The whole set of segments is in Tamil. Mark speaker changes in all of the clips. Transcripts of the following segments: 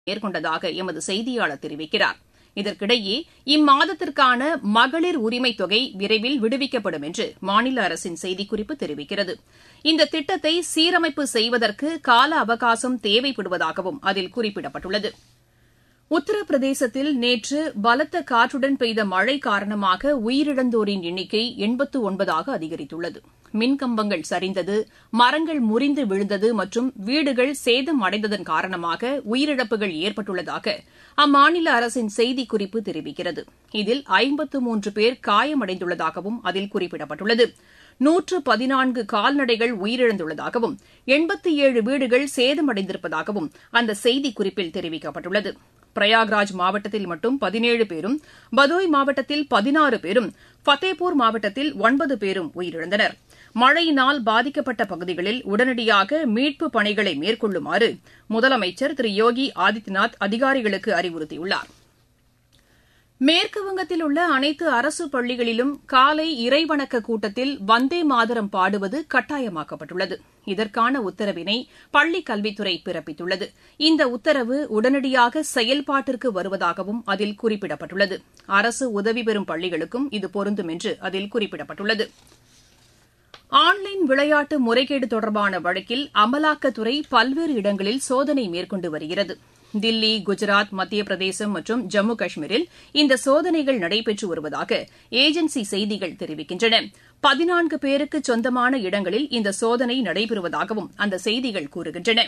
Speaker 1: மேற்கொண்டதாக எமது செய்தியாளர் தெரிவிக்கிறார். இதற்கிடையே இம்மாதத்திற்கான மகளிர் உரிமைத் தொகை விரைவில் விடுவிக்கப்படும் என்று மாநில அரசின் செய்திக்குறிப்பு தெரிவிக்கிறது. இந்த திட்டத்தை சீரமைப்பு செய்வதற்கு கால அவகாசம் தேவைப்படுவதாகவும் அதில் குறிப்பிடப்பட்டுள்ளது. உத்தரப்பிரதேசத்தில் நேற்று பலத்த காற்றுடன் பெய்த மழை காரணமாக உயிரிழந்தோரின் எண்ணிக்கை 89 அதிகரித்துள்ளது. மின்கம்பங்கள் சரிந்தது, மரங்கள் முறிந்து விழுந்தது மற்றும் வீடுகள் சேதம் அடைந்ததன் காரணமாக உயிரிழப்புகள் ஏற்பட்டுள்ளதாக அம்மாநில அரசின் செய்திக்குறிப்பு தெரிவிக்கிறது. இதில் 53 பேர் காயமடைந்துள்ளதாகவும் அதில் குறிப்பிடப்பட்டுள்ளது. 114 கால்நடைகள் உயிரிழந்துள்ளதாகவும் 87 வீடுகள் சேதமடைந்திருப்பதாகவும் அந்த செய்திக்குறிப்பில் தெரிவிக்கப்பட்டுள்ளது. பிரயாக்ராஜ் மாவட்டத்தில் மட்டும் 17 பேரும், பதோய் மாவட்டத்தில் 16 பேரும், ஃபத்தேபூர் மாவட்டத்தில் 9 பேரும் உயிரிழந்தனர். மழையினால் பாதிக்கப்பட்ட பகுதிகளில் உடனடியாக மீட்புப் பணிகளை மேற்கொள்ளுமாறு முதலமைச்சர் திரு யோகி ஆதித்யநாத் அதிகாரிகளுக்கு அறிவுறுத்தியுள்ளார். மேற்குவங்கத்தில் உள்ள அனைத்து அரசு பள்ளிகளிலும் காலை இறைவணக்க கூட்டத்தில் வந்தே மாதரம் பாடுவது கட்டாயமாக்கப்பட்டுள்ளது. இதற்கான உத்தரவினை பள்ளிக் கல்வித்துறை பிறப்பித்துள்ளது. இந்த உத்தரவு உடனடியாக செயல்பாட்டிற்கு வருவதாகவும் அதில் குறிப்பிடப்பட்டுள்ளது. அரசு உதவி பெறும் பள்ளிகளுக்கும் இது பொருந்தும் என்று அதில் குறிப்பிடப்பட்டுள்ளது. ஆன்லைன் விளையாட்டு முறைகேடு தொடர்பான வழக்கில் அமலாக்கத்துறை பல்வேறு இடங்களில் சோதனை மேற்கொண்டு வருகிறது. தில்லி, குஜராத், மத்திய பிரதேசம் மற்றும் ஜம்மு காஷ்மீரில் இந்த சோதனைகள் நடைபெற்று வருவதாக ஏஜென்சி செய்திகள் தெரிவிக்கின்றன. 14 பேருக்கு சொந்தமான இடங்களில் இந்த சோதனை நடைபெறுவதாகவும் அந்த செய்திகள் கூறுகின்றன.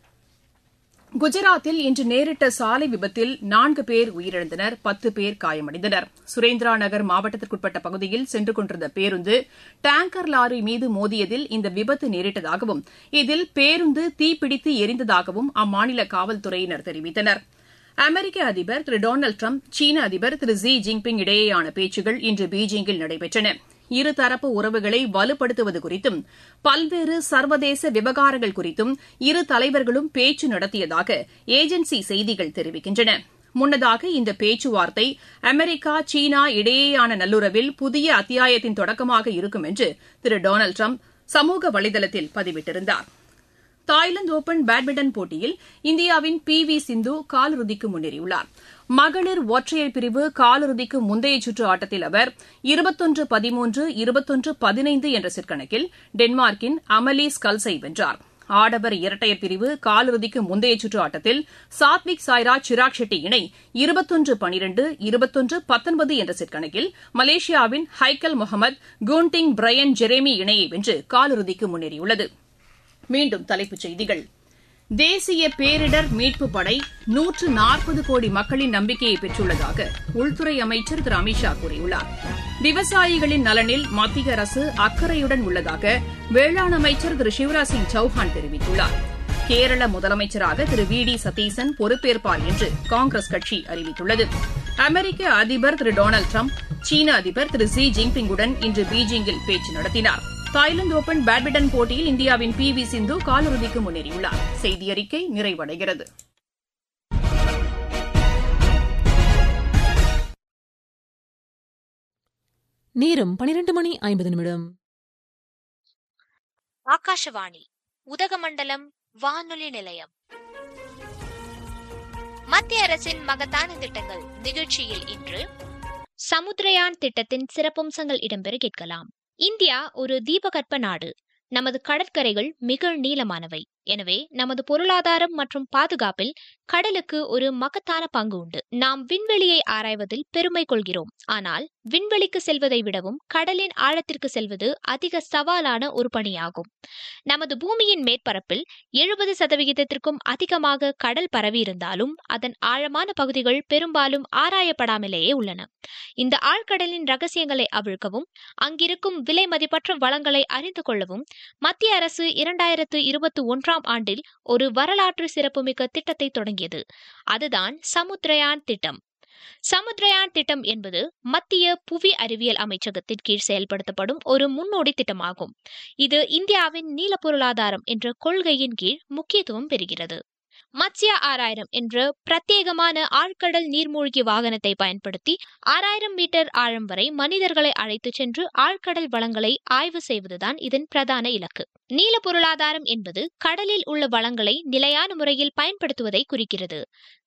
Speaker 1: குஜராத்தில் இன்று நேரிட்ட சாலை விபத்தில் 4 பேர் உயிரிழந்தனர், 10 பேர் காயமடைந்தனர். சுரேந்திரா நகர் மாவட்டத்திற்குட்பட்ட பகுதியில் சென்று கொண்டிருந்த பேருந்து டேங்கர் லாரி மீது மோதியதில் இந்த விபத்து நேரிட்டதாகவும் இதில் பேருந்து தீப்பிடித்து எரிந்ததாகவும் அம்மாநில காவல்துறையினர் தெரிவித்தனர். அமெரிக்க அதிபர் திரு டொனால்டு டிரம்ப், சீன அதிபர் திரு ஜி ஜின்பிங் இடையேயான பேச்சுகள் இன்று பீஜிங்கில் நடைபெற்றன. இருதரப்பு உறவுகளை வலுப்படுத்துவது குறித்தும் பல்வேறு சர்வதேச விவகாரங்கள் குறித்தும் இரு தலைவர்களும் பேச்சு நடத்தியதாக ஏஜென்சி செய்திகள் தெரிவிக்கின்றன. முன்னதாக இந்த பேச்சுவார்த்தை அமெரிக்கா, சீனா இடையேயான நல்லுறவில் புதிய அத்தியாயத்தின் தொடக்கமாக இருக்கும் என்று திரு டொனால்டு டிரம்ப் சமூக வலைதளத்தில் பதிவிட்டிருந்தார். தாய்லாந்து ஓபன் பேட்மிண்டன் போட்டியில் இந்தியாவின் பி.வி. சிந்து காலிறுதிக்கு முன்னேறியுள்ளார். மகளிர் ஒற்றையர் பிரிவு காலிறுதிக்கு முந்தைய சுற்று ஆட்டத்தில் அவர் 21-13, 21-15 என்ற செட் கணக்கில் டென்மார்க்கின் அமலி ஸ்கல்ஸை வென்றார். ஆடவர் இரட்டையர் பிரிவு காலிறுதிக்கு முந்தைய சுற்று ஆட்டத்தில் சாத்விக் சாய்ராஜ், சிராக் ஷெட்டி இணை 21-12, 21-19 என்ற செட் கணக்கில் மலேசியாவின் ஹைக்கல் முகமது, கூன்டிங் பிரையன் ஜெரேமி இணையை வென்று காலிறுதிக்கு முன்னேறியுள்ளது. மீண்டும் தலைப்புச் செய்திகள். தேசிய பேரிடர் மீட்புப் படை 140 கோடி மக்களின் நம்பிக்கையை பெற்றுள்ளதாக உள்துறை அமைச்சர் திரு அமித் ஷா கூறியுள்ளார். விவசாயிகளின் நலனில் மத்திய அரசு அக்கறையுடன் உள்ளதாக வேளாண் அமைச்சர் திரு சிவராஜ் சிங் சௌஹான் தெரிவித்துள்ளார். கேரள முதலமைச்சராக திரு வி டி சதீசன் பொறுப்பேற்பார் என்று காங்கிரஸ் கட்சி அறிவித்துள்ளது. அமெரிக்க அதிபர் திரு டொனால்டு டிரம்ப், சீன அதிபர் திரு ஜி ஜின்பிங்குடன் இன்று பீஜிங்கில் பேச்சு நடத்தினார். தாய்லாந்து ஓபன் பேட்மிண்டன் போட்டியில் இந்தியாவின் பி.வி. சிந்து காலிறுதிக்கு முன்னேறியுள்ளார். செய்தியறிக்கை நிறைவடைகிறது.
Speaker 2: நேரம் 12:50.
Speaker 3: ஆகாஷவாணி உதகமண்டலம் வானொலி நிலையம். மத்திய அரசின் மகத்தான திட்டங்கள் நிகழ்ச்சியில் இன்று சமுத்திரயான் திட்டத்தின் சிறப்பம்சங்கள் இடம்பெற கேட்கலாம். இந்தியா ஒரு தீபகற்ப நாடு. நமது கடற்கரைகள் மிக நீளமானவை. எனவே நமது பொருளாதாரம் மற்றும் பாதுகாப்பில் கடலுக்கு ஒரு மகத்தான பங்கு உண்டு. நாம் விண்வெளியை ஆராய்வதில் பெருமை கொள்கிறோம். ஆனால் விண்வெளிக்கு செல்வதை விடவும் கடலின் ஆழத்திற்கு செல்வது அதிக சவாலான ஒரு பணியாகும். நமது பூமியின் மேற்பரப்பில் 70% அதிகமாக கடல் பரவியிருந்தாலும் அதன் ஆழமான பகுதிகள் பெரும்பாலும் ஆராயப்படாமலேயே உள்ளன. இந்த ஆழ்கடலின் ரகசியங்களை அவிழ்க்கவும் அங்கிருக்கும் விலை மதிப்பற்ற வளங்களை அறிந்து கொள்ளவும் மத்திய அரசு 2021 ஆண்டில் ஒரு வரலாற்று சிறப்புமிக்க திட்டத்தை தொடங்கியது. அதுதான் சமுத்திரயான் திட்டம். சமுத்திரயான் திட்டம் என்பது மத்திய புவி அறிவியல் அமைச்சகத்தின் கீழ் செயல்படுத்தப்படும் ஒரு முன்னோடி திட்டமாகும். இது இந்தியாவின் நீல பொருளாதாரம் என்ற கொள்கையின் கீழ் முக்கியத்துவம் பெறுகிறது. மத்ஸ்யா 6000 என்ற பிரத்யேகமான ஆழ்கடல் நீர்மூழ்கி வாகனத்தை பயன்படுத்தி 6000 மீட்டர் ஆழம் வரை மனிதர்களை அழைத்து சென்று ஆழ்கடல் வளங்களை ஆய்வு செய்வதுதான் இதன் பிரதான இலக்கு. நீல பொருளாதாரம் என்பது கடலில் உள்ள வளங்களை நிலையான முறையில் பயன்படுத்துவதை குறிக்கிறது.